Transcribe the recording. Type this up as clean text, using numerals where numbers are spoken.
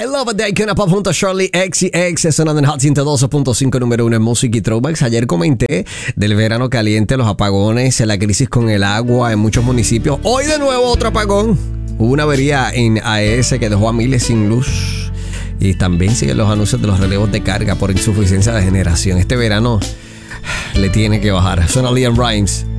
I Love a Day con Pop junto a Charlie XCX, sonando en Hot 102.5, número 1 en Music y Throwbacks. Ayer comenté del verano caliente, los apagones, la crisis con el agua en muchos municipios. Hoy de nuevo otro apagón. Hubo una avería en AES que dejó a miles sin luz. Y también siguen los anuncios de los relevos de carga por insuficiencia de generación. Este verano le tiene que bajar. Suena Liam Rimes.